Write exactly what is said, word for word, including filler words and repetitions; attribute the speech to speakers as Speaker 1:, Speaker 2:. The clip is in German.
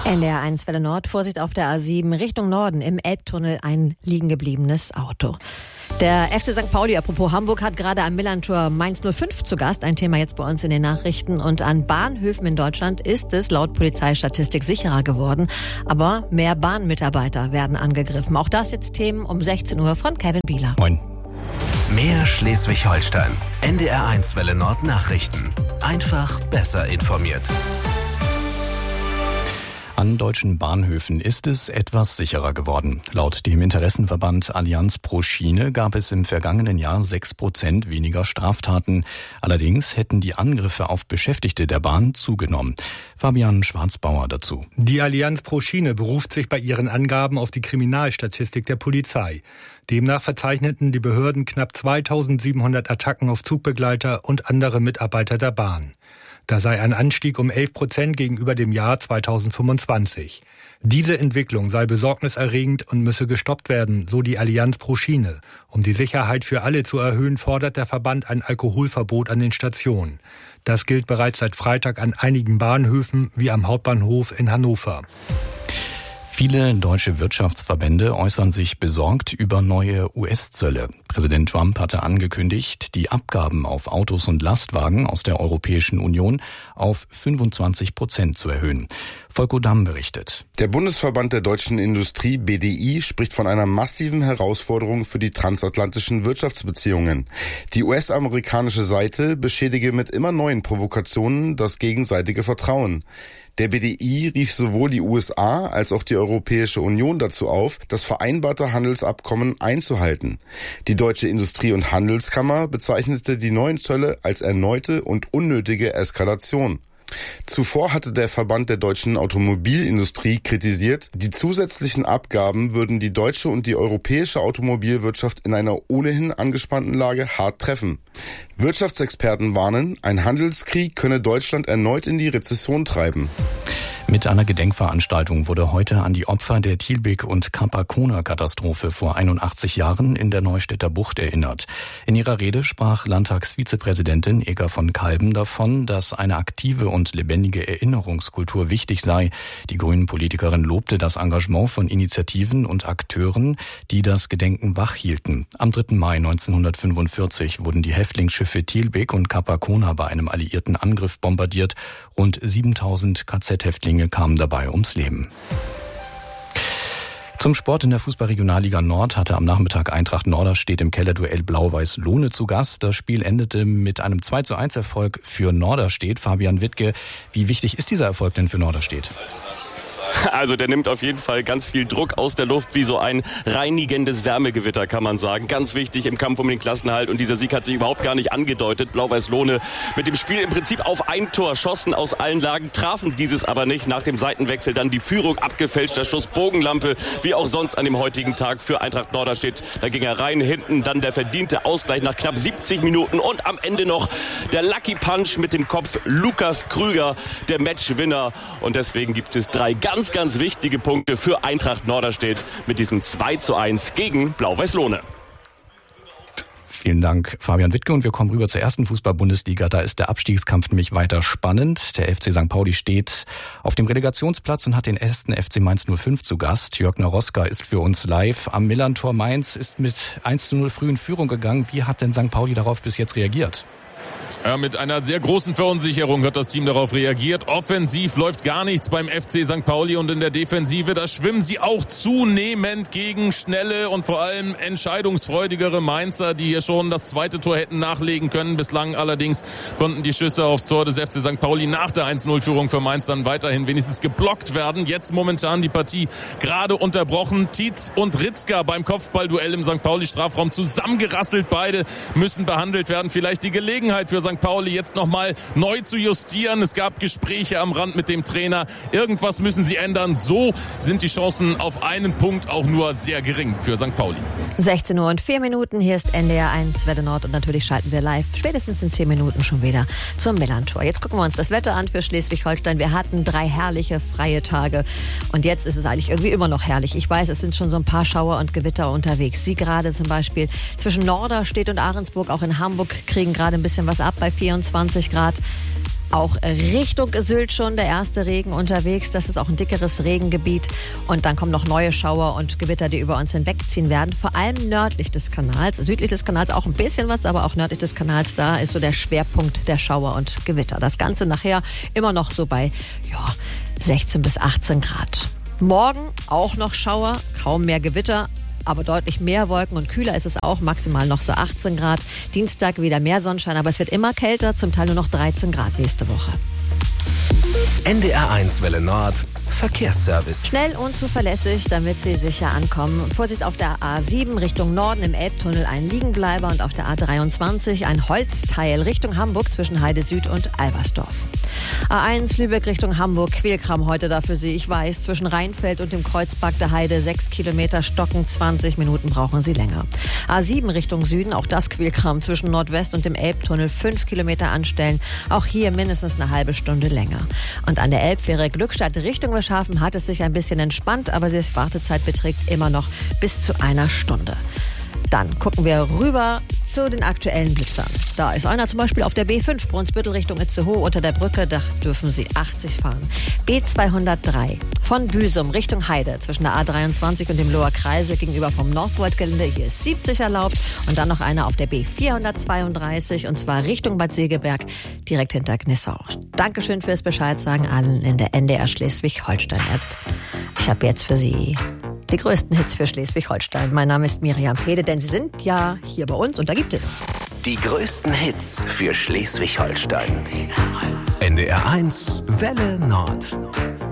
Speaker 1: N D R eins Welle Nord, Vorsicht auf der A sieben Richtung Norden, im Elbtunnel ein liegen gebliebenes Auto. Der F C Sankt Pauli, apropos Hamburg, hat gerade am Millerntor Mainz null fünf zu Gast. Ein Thema jetzt bei uns in den Nachrichten. Und an Bahnhöfen in Deutschland ist es laut Polizeistatistik sicherer geworden. Aber mehr Bahnmitarbeiter werden angegriffen. Auch das jetzt Themen um sechzehn Uhr von Kevin Bieler.
Speaker 2: Moin.
Speaker 3: Mehr Schleswig-Holstein. N D R eins Welle Nord Nachrichten. Einfach besser informiert.
Speaker 2: An deutschen Bahnhöfen ist es etwas sicherer geworden. Laut dem Interessenverband Allianz pro Schiene gab es im vergangenen Jahr sechs Prozent weniger Straftaten. Allerdings hätten die Angriffe auf Beschäftigte der Bahn zugenommen. Fabian Schwarzbauer dazu.
Speaker 4: Die Allianz pro Schiene beruft sich bei ihren Angaben auf die Kriminalstatistik der Polizei. Demnach verzeichneten die Behörden knapp zweitausendsiebenhundert Attacken auf Zugbegleiter und andere Mitarbeiter der Bahn. Da sei ein Anstieg um elf Prozent gegenüber dem Jahr zweitausendfünfundzwanzig. Diese Entwicklung sei besorgniserregend und müsse gestoppt werden, so die Allianz pro Schiene. Um die Sicherheit für alle zu erhöhen, fordert der Verband ein Alkoholverbot an den Stationen. Das gilt bereits seit Freitag an einigen Bahnhöfen, wie am Hauptbahnhof in Hannover.
Speaker 2: Viele deutsche Wirtschaftsverbände äußern sich besorgt über neue U S-Zölle. Präsident Trump hatte angekündigt, die Abgaben auf Autos und Lastwagen aus der Europäischen Union auf fünfundzwanzig Prozent zu erhöhen. Volko Damm berichtet.
Speaker 5: Der Bundesverband der deutschen Industrie, B D I, spricht von einer massiven Herausforderung für die transatlantischen Wirtschaftsbeziehungen. Die U S-amerikanische Seite beschädige mit immer neuen Provokationen das gegenseitige Vertrauen. Der B D I rief sowohl die U S A als auch die Europäische Union dazu auf, das vereinbarte Handelsabkommen einzuhalten. Die Deutsche Industrie- und Handelskammer bezeichnete die neuen Zölle als erneute und unnötige Eskalation. Zuvor hatte der Verband der deutschen Automobilindustrie kritisiert, die zusätzlichen Abgaben würden die deutsche und die europäische Automobilwirtschaft in einer ohnehin angespannten Lage hart treffen. Wirtschaftsexperten warnen, ein Handelskrieg könne Deutschland erneut in die Rezession treiben.
Speaker 2: Mit einer Gedenkveranstaltung wurde heute an die Opfer der Thielbek- und Kapakona-Katastrophe vor einundachtzig Jahren in der Neustädter Bucht erinnert. In ihrer Rede sprach Landtagsvizepräsidentin Eka von Kalben davon, dass eine aktive und lebendige Erinnerungskultur wichtig sei. Die Grünen-Politikerin lobte das Engagement von Initiativen und Akteuren, die das Gedenken wachhielten. Am dritten Mai neunzehnhundertfünfundvierzig wurden die Häftlingsschiffe Thielbek und Kapakona bei einem alliierten Angriff bombardiert. Rund siebentausend K Z-Häftlinge kamen dabei ums Leben. Zum Sport in der Fußball-Regionalliga Nord hatte am Nachmittag Eintracht Norderstedt im Kellerduell Blau-Weiß Lohne zu Gast. Das Spiel endete mit einem zwei zu eins Erfolg für Norderstedt. Fabian Wittke, wie wichtig ist dieser Erfolg denn für Norderstedt?
Speaker 6: Also der nimmt auf jeden Fall ganz viel Druck aus der Luft, wie so ein reinigendes Wärmegewitter, kann man sagen. Ganz wichtig im Kampf um den Klassenerhalt, und dieser Sieg hat sich überhaupt gar nicht angedeutet. Blau-Weiß Lohne mit dem Spiel im Prinzip auf ein Tor, schossen aus allen Lagen, trafen dieses aber nicht. Nach dem Seitenwechsel dann die Führung, abgefälschter Schuss, Bogenlampe, wie auch sonst an dem heutigen Tag für Eintracht Norderstedt. Da ging er rein, hinten dann der verdiente Ausgleich nach knapp siebzig Minuten und am Ende noch der Lucky Punch mit dem Kopf, Lukas Krüger, der Matchwinner. Und deswegen gibt es drei ganz ganz wichtige Punkte für Eintracht Norderstedt mit diesem zwei zu eins gegen Blau-Weiß Lohne.
Speaker 2: Vielen Dank, Fabian Wittke. Und wir kommen rüber zur ersten Fußball-Bundesliga. Da ist der Abstiegskampf nämlich weiter spannend. Der F C Sankt Pauli steht auf dem Relegationsplatz und hat den ersten F C Mainz null fünf zu Gast. Jörg Naroska ist für uns live am Millerntor. Mainz ist mit eins zu null früh in Führung gegangen. Wie hat denn Sankt Pauli darauf bis jetzt reagiert?
Speaker 7: Ja, mit einer sehr großen Verunsicherung hat das Team darauf reagiert. Offensiv läuft gar nichts beim F C Sankt Pauli, und in der Defensive, da schwimmen sie auch zunehmend gegen schnelle und vor allem entscheidungsfreudigere Mainzer, die hier schon das zweite Tor hätten nachlegen können. Bislang allerdings konnten die Schüsse aufs Tor des F C Sankt Pauli nach der eins null Führung für Mainz dann weiterhin wenigstens geblockt werden. Jetzt momentan die Partie gerade unterbrochen. Tietz und Ritzka beim Kopfballduell im Sankt Pauli Strafraum zusammengerasselt. Beide müssen behandelt werden. Vielleicht die Gelegenheit für Sankt Pauli jetzt nochmal neu zu justieren. Es gab Gespräche am Rand mit dem Trainer. Irgendwas müssen sie ändern. So sind die Chancen auf einen Punkt auch nur sehr gering für Sankt Pauli.
Speaker 1: sechzehn Uhr und vier Minuten. Hier ist N D R eins Welle Nord, und natürlich schalten wir live spätestens in zehn Minuten schon wieder zum Millerntor. Jetzt gucken wir uns das Wetter an für Schleswig-Holstein. Wir hatten drei herrliche freie Tage, und jetzt ist es eigentlich irgendwie immer noch herrlich. Ich weiß, es sind schon so ein paar Schauer und Gewitter unterwegs. Sie gerade zum Beispiel zwischen Norderstedt und Ahrensburg, auch in Hamburg, kriegen gerade ein bisschen was ab bei vierundzwanzig Grad. Auch Richtung Sylt schon der erste Regen unterwegs. Das ist auch ein dickeres Regengebiet. Und dann kommen noch neue Schauer und Gewitter, die über uns hinwegziehen werden. Vor allem nördlich des Kanals. Südlich des Kanals auch ein bisschen was, aber auch nördlich des Kanals, da ist so der Schwerpunkt der Schauer und Gewitter. Das Ganze nachher immer noch so bei ja, sechzehn bis achtzehn Grad. Morgen auch noch Schauer, kaum mehr Gewitter. Aber deutlich mehr Wolken und kühler ist es auch, maximal noch so achtzehn Grad. Dienstag wieder mehr Sonnenschein, aber es wird immer kälter, zum Teil nur noch dreizehn Grad nächste Woche.
Speaker 3: N D R eins Welle Nord, Verkehrsservice.
Speaker 1: Schnell und zuverlässig, damit Sie sicher ankommen. Vorsicht auf der A sieben Richtung Norden im Elbtunnel ein Liegenbleiber und auf der A dreiundzwanzig ein Holzteil Richtung Hamburg zwischen Heide Süd und Albersdorf. A eins Lübeck Richtung Hamburg, Quälkram heute da für Sie. Ich weiß, zwischen Rheinfeld und dem Kreuzberg der Heide sechs Kilometer stocken, zwanzig Minuten brauchen Sie länger. A sieben Richtung Süden, auch das Quälkram zwischen Nordwest und dem Elbtunnel, fünf Kilometer anstellen. Auch hier mindestens eine halbe Stunde länger. Und an der Elbfähre Glückstadt Richtung Wilhelmshaven hat es sich ein bisschen entspannt, aber die Wartezeit beträgt immer noch bis zu einer Stunde. Dann gucken wir rüber zu den aktuellen Blitzern. Da ist einer zum Beispiel auf der B fünf, Brunsbüttel Richtung Itzehoe unter der Brücke. Da dürfen Sie achtzig fahren. B zweihundertdrei von Büsum Richtung Heide zwischen der A dreiundzwanzig und dem Loher Kreisel gegenüber vom Northvolt-Gelände. Hier ist siebzig erlaubt. Und dann noch einer auf der B vierhundertzweiunddreißig und zwar Richtung Bad Segeberg, direkt hinter Gnissau. Dankeschön fürs Bescheid sagen allen in der N D R Schleswig-Holstein-App. Ich habe jetzt für Sie die größten Hits für Schleswig-Holstein. Mein Name ist Miriam Pede, denn Sie sind ja hier bei uns und da gibt es
Speaker 3: die größten Hits für Schleswig-Holstein. N D R eins Welle Nord.